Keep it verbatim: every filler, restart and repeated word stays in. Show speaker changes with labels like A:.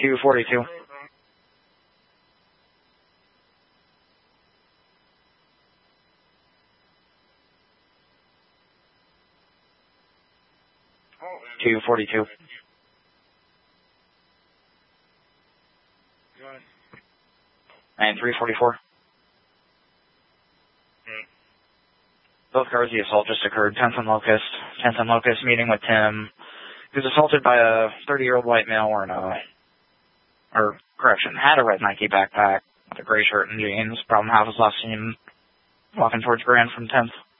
A: two forty-two. two forty-two. And three forty-four. Both cars, the assault just occurred. tenth and Locust. tenth and Locust meeting with Tim. He was assaulted by a thirty-year-old white male wearing a, or correction, had a red Nike backpack with a gray shirt and jeans. Problem half was last seen walking towards Grand from tenth.